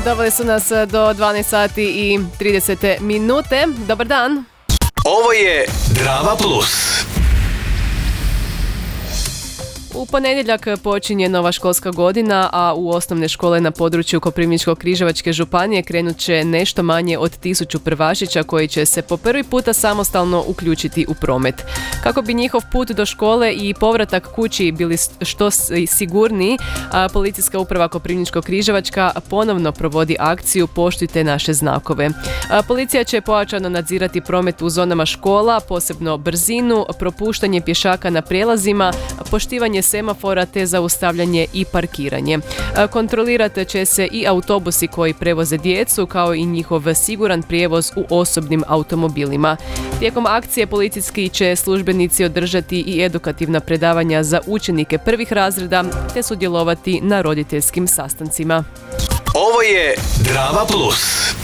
Doveli su nas do 12 sati i 30 minute. Dobar dan. Ovo je Drama Plus. U ponedjeljak počinje nova školska godina, a u osnovne škole na području Koprivničko-križevačke županije krenut će nešto manje od 1000 prvašića koji će se po prvi puta samostalno uključiti u promet. Kako bi njihov put do škole i povratak kući bili što sigurniji, Policijska uprava Koprivničko-križevačka ponovno provodi akciju Poštujte naše znakove. Policija će pojačano nadzirati promet u zonama škola, posebno brzinu, propuštanje pješaka na prijelazima, poštivanje semafora te zaustavljanje i parkiranje. Kontrolirat će se i autobusi koji prevoze djecu, kao i njihov siguran prijevoz u osobnim automobilima. Tijekom akcije policijski će službenici održati i edukativna predavanja za učenike prvih razreda te sudjelovati na roditeljskim sastancima. Ovo je Drama Plus.